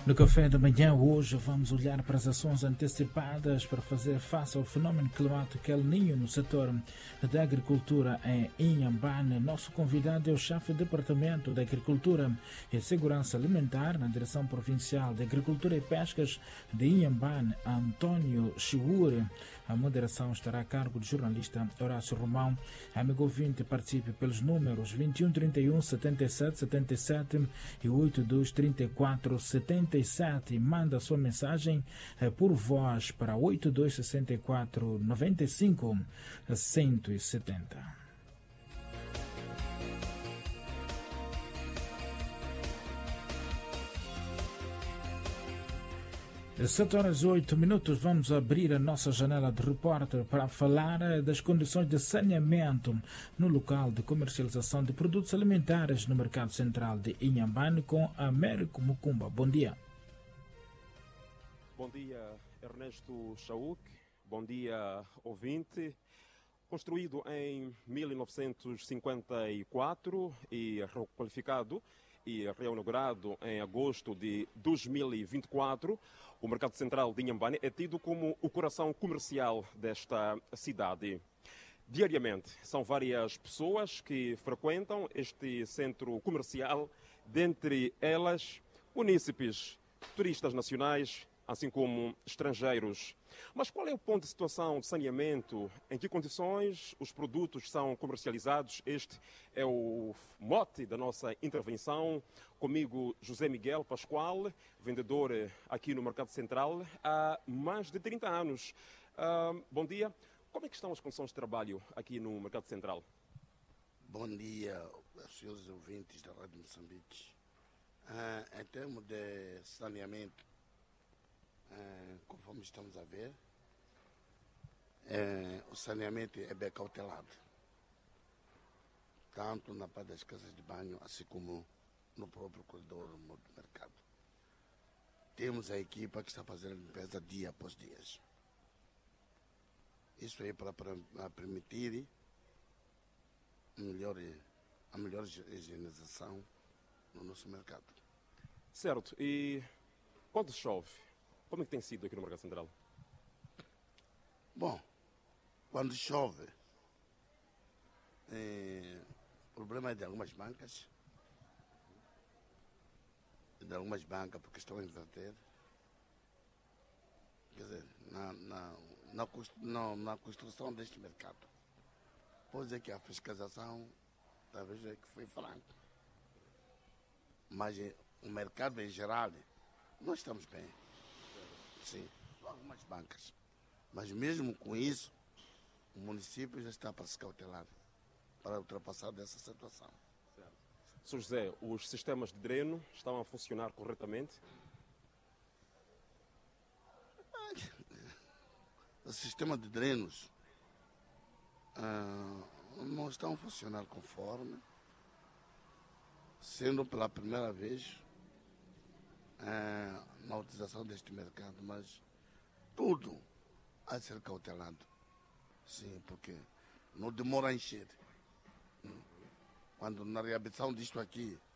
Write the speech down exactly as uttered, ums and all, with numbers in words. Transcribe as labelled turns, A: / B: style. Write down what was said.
A: No café da manhã hoje vamos olhar para as ações antecipadas para fazer face ao fenômeno climático El Niño no setor da agricultura em Inhambane. Nosso convidado é o chefe do Departamento de Agricultura e Segurança Alimentar na Direção Provincial de Agricultura e Pescas de Inhambane, Antônio Chiure. A moderação estará a cargo do jornalista Horácio Romão. Amigo ouvinte, participe pelos números vinte e um, trinta e um, setenta e sete, setenta e sete e oitenta e dois, trinta e quatro, setenta e sete. Manda sua mensagem eh, por voz para oitenta e dois, sessenta e quatro, noventa e cinco, cento e setenta. sete horas e oito minutos, vamos abrir a nossa janela de repórter para falar das condições de saneamento no local de comercialização de produtos alimentares no Mercado Central de Inhambane com Américo Mucumba. Bom dia.
B: Bom dia, Ernesto Chauk. Bom dia, ouvinte. Construído em mil novecentos e cinquenta e quatro e requalificado e reinaugurado em agosto de dois mil e vinte e quatro, o Mercado Central de Inhambane é tido como o coração comercial desta cidade. Diariamente, são várias pessoas que frequentam este centro comercial, dentre elas munícipes, turistas nacionais, assim como estrangeiros. Mas qual é o ponto de situação de saneamento? Em que condições os produtos são comercializados? Este é o mote da nossa intervenção. Comigo, José Miguel Pascoal, vendedor aqui no Mercado Central há mais de trinta anos. Uh, bom dia. Como é que estão as condições de trabalho aqui no Mercado Central?
C: Bom dia aos senhores ouvintes da Rádio Moçambique. Uh, em termos de saneamento, Uh, conforme estamos a ver, uh, o saneamento é bem cautelado, tanto na parte das casas de banho, assim como no próprio corredor do mercado. Temos a equipa que está fazendo a limpeza dia após dia. Isso é para, para, para permitir melhor, a melhor higienização no nosso mercado.
B: Certo, e quando chove, como é que tem sido aqui no Mercado Central?
C: Bom, quando chove, é, o problema é de algumas bancas, de algumas bancas porque estão a inverter. Quer dizer, na, na, na, na, na construção deste mercado, pode dizer que a fiscalização talvez é que foi franca, mas o mercado em geral, nós estamos bem. Sim, só algumas bancas. Mas mesmo com isso, o município já está para se cautelar, para ultrapassar dessa situação.
B: Certo. senhor José, os sistemas de dreno estão a funcionar corretamente?
C: O sistema de drenos ah, não estão a funcionar conforme, sendo pela primeira vez ah, na utilização deste mercado, mas tudo a ser cautelado. Sim, porque não demora a encher. Quando na reabilitação disto aqui